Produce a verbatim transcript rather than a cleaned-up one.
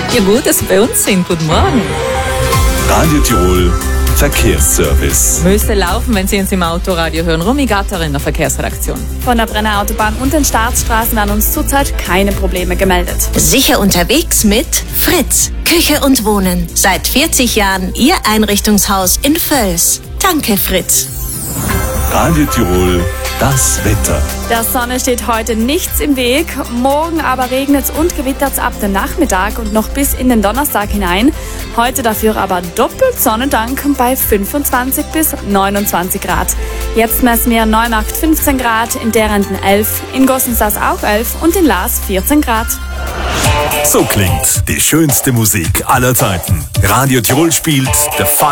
Ja gut, dass Sie bei uns sind. Guten Morgen. Radio Tirol Verkehrsservice. Müsste laufen, wenn Sie uns im Autoradio hören. Romy Gatter in der Verkehrsredaktion. Von der Brenner Autobahn und den Staatsstraßen werden uns zurzeit keine Probleme gemeldet. Sicher unterwegs mit Fritz. Küche und Wohnen. Seit vierzig Jahren Ihr Einrichtungshaus in Völs. Danke, Fritz. Radio Tirol, das Wetter. Der Sonne steht heute nichts im Weg. Morgen aber regnet es und gewittert es ab dem Nachmittag und noch bis in den Donnerstag hinein. Heute dafür aber doppelt Sonnendank bei fünfundzwanzig bis neunundzwanzig Grad. Jetzt messen wir Neumarkt fünfzehn Grad, in Derenden elf, in Gossensdorf auch elf und in Laas vierzehn Grad. So klingt die schönste Musik aller Zeiten. Radio Tirol spielt The